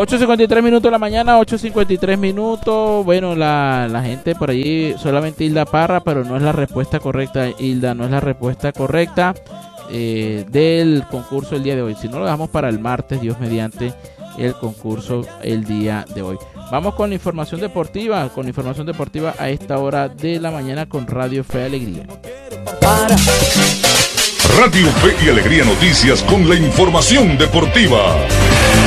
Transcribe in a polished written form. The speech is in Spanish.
8:53 minutos de la mañana, 8:53 minutos. Bueno, la gente por allí, solamente Hilda Parra, pero no es la respuesta correcta, Hilda, no es la respuesta correcta del concurso el día de hoy. Si no, lo dejamos para el martes, Dios mediante, el concurso el día de hoy. Vamos con la información deportiva, a esta hora de la mañana con Radio Fe y Alegría. Radio Fe y Alegría Noticias con la información deportiva.